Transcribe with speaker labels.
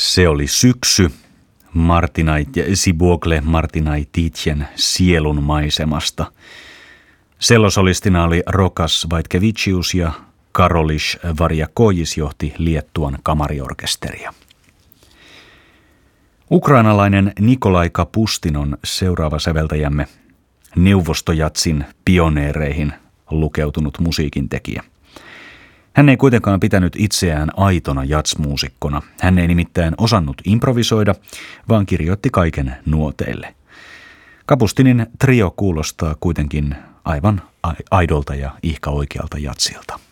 Speaker 1: Se oli syksy Sibuocle Martinaititjen sielun maisemasta. Sellosolistina oli Rokas Vaitkevicius ja Karolis Varjakojis johti Liettuan kamariorkesteria. Ukrainalainen Nikolai Kapustin on seuraava säveltäjämme, neuvostojatsin pioneereihin lukeutunut musiikintekijä. Hän ei kuitenkaan pitänyt itseään aitona jatsmuusikkona. Hän ei nimittäin osannut improvisoida, vaan kirjoitti kaiken nuoteille. Kapustinin trio kuulostaa kuitenkin aivan aidolta ja ihka oikealta jatsilta.